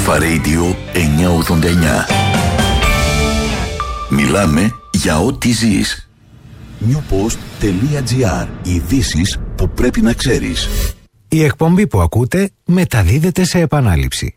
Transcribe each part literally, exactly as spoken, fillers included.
Αλφα Radio εννιακόσια ογδόντα εννιά. Μιλάμε για ό,τι ζεις. newpost.gr. Ειδήσεις που πρέπει να ξέρεις. Η εκπομπή που ακούτε μεταδίδεται σε επανάληψη.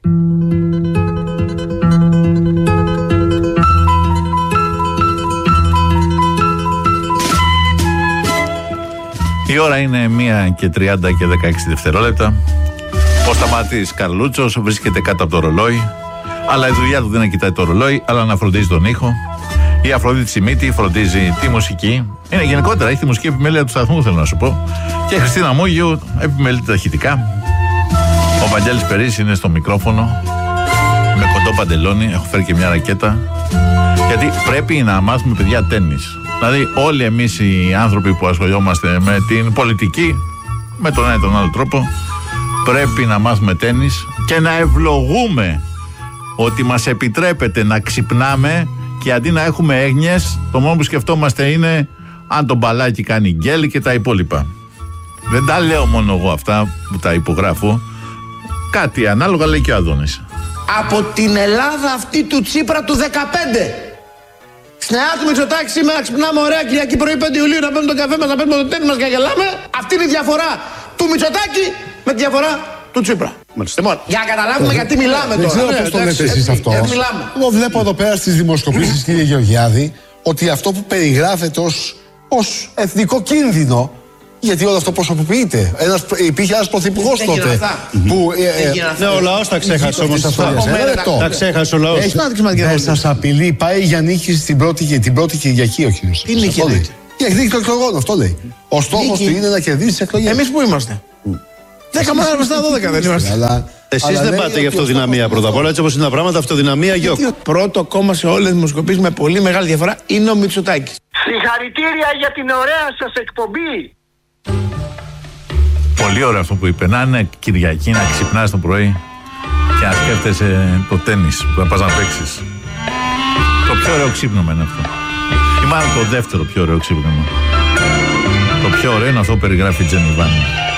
Η ώρα είναι μία και τριάντα και δεκαέξι δευτερόλεπτα. Ο Σταματής Καρλούτσος βρίσκεται κάτω από το ρολόι, αλλά η δουλειά του δεν είναι να κοιτάει το ρολόι, αλλά να φροντίζει τον ήχο. Η Αφροδίτη Σιμίτη φροντίζει τη μουσική. Είναι γενικότερα, έχει τη μουσική επιμέλεια του σταθμού, θέλω να σου πω. Και η Χριστίνα Μούγιου επιμελεί τα ηχητικά. Ο Βαγγέλης Περής είναι στο μικρόφωνο, με κοντό παντελόνι. Έχω φέρει και μια ρακέτα. Γιατί πρέπει να μάθουμε, παιδιά, τένις. Δηλαδή, όλοι εμείς οι άνθρωποι που ασχολιόμαστε με την πολιτική, με τον ένα ή τον άλλο τρόπο, πρέπει να μάθουμε τένις και να ευλογούμε ότι μας επιτρέπεται να ξυπνάμε και αντί να έχουμε έγνοιες, το μόνο που σκεφτόμαστε είναι αν το μπαλάκι κάνει γκέλ και τα υπόλοιπα. Δεν τα λέω μόνο εγώ αυτά που τα υπογράφω. Κάτι ανάλογα λέει και ο Αδώνης. Από την Ελλάδα αυτή του Τσίπρα του δεκαπέντε. Στην Ελλάδα του Μητσοτάκη σήμερα ξυπνάμε ωραία Κυριακή πρωί πέντε Ιουλίου να παίρνουμε τον καφέ μας, να παίρνουμε το τέννις μας και να γελάμε. Αυτή είναι η διαφορά του Μητσοτάκη με τη διαφορά του Τσίπρα. Λοιπόν, για να καταλάβουμε γιατί μιλάμε τώρα. Δεν ξέρω πώς το λέτε εσείς αυτό. Εγώ βλέπω εδώ πέρα στις δημοσκοπήσεις, κύριε Γεωργιάδη, ότι αυτό που περιγράφεται ως εθνικό κίνδυνο, γιατί όλο αυτό προσωποποιείται. Ένας, υπήρχε ένας πρωθυπουργός τότε. Που, ε, ε, ναι, ο λαός τα ξέχασε όμως αυτά. Τα ξέχασε ο λαός. Δεν σας απειλεί, πάει για νίκη στην πρώτη, την πρώτη Κυριακή ο κύριος. Τι νίκη λέτε? Για εκδίκη των εκλογών, αυτό λέει. Ο στόχος του είναι να κερδίσει τις εκλογές. Εμείς που είμαστε? δέκα μάνα μπροστά δώδεκα δεν είμαστε. Εσείς δεν πάτε για αυτοδυναμία πρώτα απ' όλα, έτσι όπως είναι τα πράγματα, αυτοδυναμία γιοκ. Πρώτο κόμμα σε όλες τις δημοσκοπήσεις με πολύ μεγάλη διαφορά είναι ο Μητσοτάκης. Συγχαρητήρια για την ωραία σας εκπομπή. Πολύ ωραίο αυτό που είπε. Να είναι Κυριακή, να ξυπνάς το πρωί και να σκέφτεσαι το τένις που θα πας να παίξεις. Το πιο ωραίο ξύπνημα είναι αυτό. Ή μάλλον το δεύτερο πιο ωραίο ξύπνημα. Το πιο ωραίο είναι αυτό που περιγράφει η Τζένι Βάνη.